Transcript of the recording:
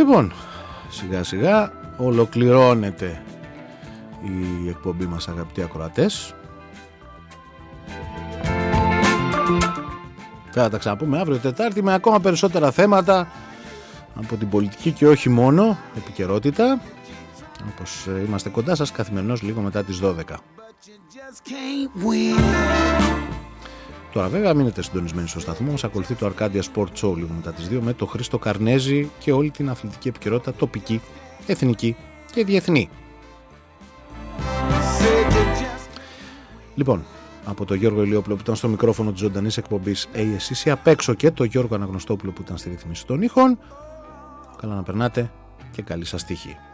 Λοιπόν, σιγά σιγά ολοκληρώνεται η εκπομπή μας, αγαπητοί ακροατές. Θα τα ξαναπούμε αύριο Τετάρτη με ακόμα περισσότερα θέματα από την πολιτική και όχι μόνο, επικαιρότητα, όπως είμαστε κοντά σας καθημερινώς λίγο μετά τις 12. Τώρα βέβαια μείνετε συντονισμένοι στο σταθμό μας. Ακολουθεί το Arcadia Sport Show λίγο μετά τις 2 με το Χρήστο Καρνέζη και όλη την αθλητική επικαιρότητα τοπική, εθνική και διεθνή. Λοιπόν, από τον Γιώργο Ηλιόπουλο που ήταν στο μικρόφωνο της ζωντανής εκπομπής ASCC απ' έξω και το Γιώργο Αναγνωστόπουλο που ήταν στη ρύθμιση των ήχων, καλά να περνάτε και καλή σας τύχη.